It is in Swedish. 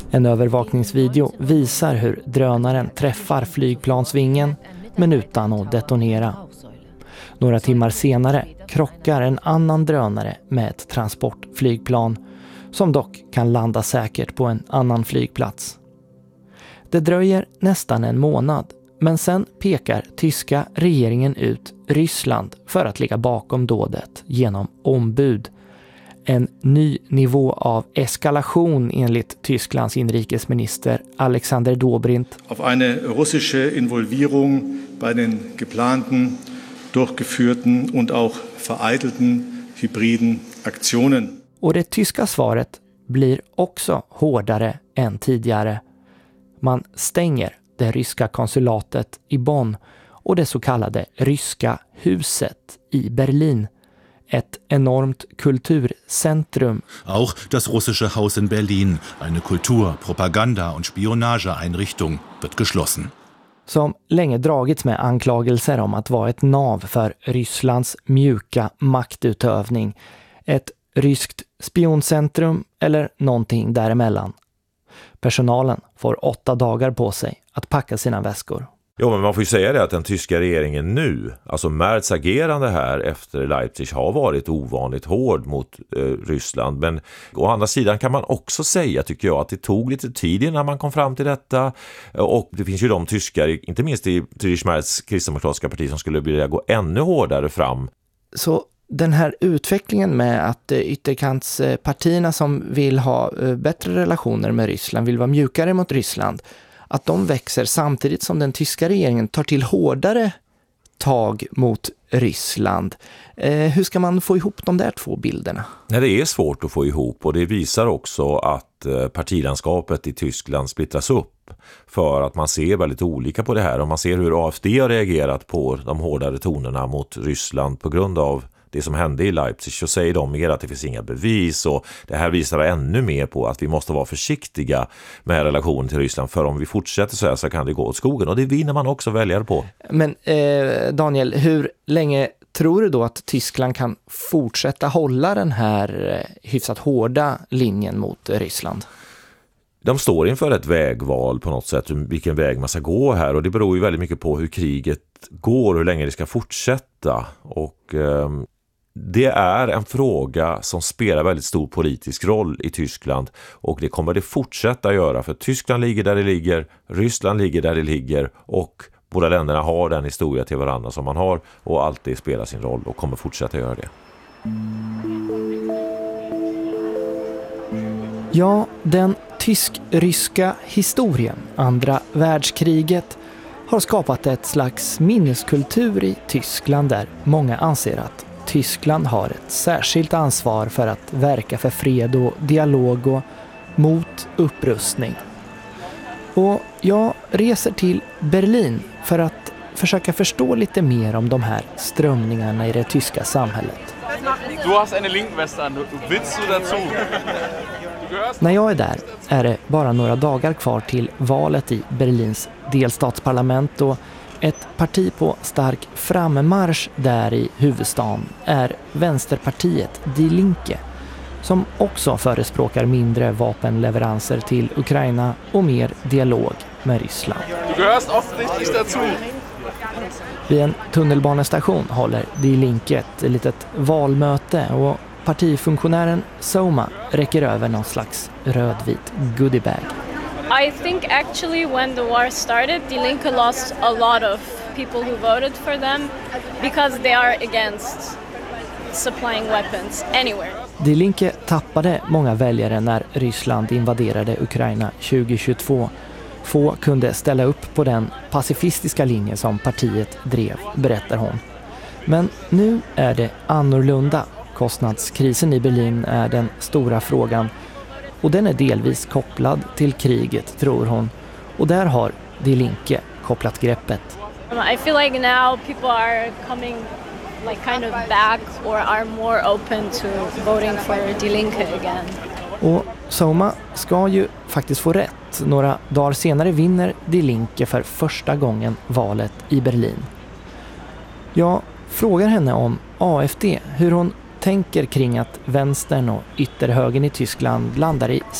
En övervakningsvideo visar hur drönaren träffar flygplansvingen men utan att detonera. Några timmar senare krockar en annan drönare med ett transportflygplan som dock kan landa säkert på en annan flygplats. Det dröjer nästan en månad, men sen pekar tyska regeringen ut Ryssland för att ligga bakom dådet genom ombud. En ny nivå av eskalation enligt Tysklands inrikesminister Alexander Dobrindt. Auf eine russische Involvierung bei den geplanten, durchgeführten und auch vereitelten hybriden Aktionen. Och det tyska svaret blir också hårdare än tidigare. Man stänger det ryska konsulatet i Bonn och det så kallade ryska huset i Berlin. Ett enormt kulturcentrum. Auch das russische Haus in Berlin, eine Kultur-, Propaganda- und Spionageeinrichtung, wird geschlossen. Som länge dragits med anklagelser om att vara ett nav för Rysslands mjuka maktutövning. Ett ryskt spioncentrum eller någonting däremellan. Personalen får 8 dagar på sig att packa sina väskor. Jo, men man får ju säga det att den tyska regeringen nu, alltså Merz agerande här efter Leipzig har varit ovanligt hård mot Ryssland. Men å andra sidan kan man också säga, tycker jag, att det tog lite tid innan man kom fram till detta. Och det finns ju de tyskar, inte minst i Friedrich Merz kristdemokratiska parti, som skulle vilja gå ännu hårdare fram. Så den här utvecklingen med att ytterkantspartierna som vill ha bättre relationer med Ryssland, vill vara mjukare mot Ryssland, att de växer samtidigt som den tyska regeringen tar till hårdare tag mot Ryssland. Hur ska man få ihop de där två bilderna? Nej, det är svårt att få ihop, och det visar också att partilandskapet i Tyskland splittras upp för att man ser väldigt olika på det här. Och man ser hur AfD har reagerat på de hårdare tonerna mot Ryssland på grund av det som hände i Leipzig, så säger de mer att det finns inga bevis, och det här visar ännu mer på att vi måste vara försiktiga med relationen till Ryssland, för om vi fortsätter så här så kan det gå åt skogen, och det vinner man också väljare på. Men Daniel, hur länge tror du då att Tyskland kan fortsätta hålla den här hyfsat hårda linjen mot Ryssland? De står inför ett vägval på något sätt, vilken väg man ska gå här, och det beror ju väldigt mycket på hur kriget går, hur länge det ska fortsätta, och det är en fråga som spelar väldigt stor politisk roll i Tyskland, och det kommer det fortsätta göra, för Tyskland ligger där det ligger, Ryssland ligger där det ligger, och båda länderna har den historia till varandra som man har, och allt det spelar sin roll och kommer fortsätta göra det. Ja, den tysk-ryska historien, andra världskriget, har skapat ett slags minneskultur i Tyskland där många anser att Tyskland har ett särskilt ansvar för att verka för fred och dialog och mot upprustning. Och jag reser till Berlin för att försöka förstå lite mer om de här strömningarna i det tyska samhället. Du har en linkväst an, willst du dazu? När jag är där är det bara några dagar kvar till valet i Berlins delstatsparlament, och ett parti på stark frammarsch där i huvudstaden är vänsterpartiet Die Linke, som också förespråkar mindre vapenleveranser till Ukraina och mer dialog med Ryssland. Du gehörst offensichtlich dazu. Vid en tunnelbanestation håller Die Linke ett litet valmöte, och partifunktionären Soma räcker över någon slags rödvit goodiebag. I think actually when the war started, Die Linke lost a lot of people who voted for them because they are against supplying weapons anywhere. Die Linke tappade många väljare när Ryssland invaderade Ukraina 2022. Få kunde ställa upp på den pacifistiska linje som partiet drev, berättar hon. Men nu är det annorlunda. Kostnadskrisen i Berlin är den stora frågan, och den är delvis kopplad till kriget, tror hon. Och där har Die Linke kopplat greppet. I feel like now people are coming like kind of back or are more open to voting for Die Linke again. Och Soma ska ju faktiskt få rätt. Några dagar senare vinner Die Linke för första gången valet i Berlin. Jag frågar henne om AfD, hur hon tänker kring att vänstern och ytterhögern i Tyskland landar i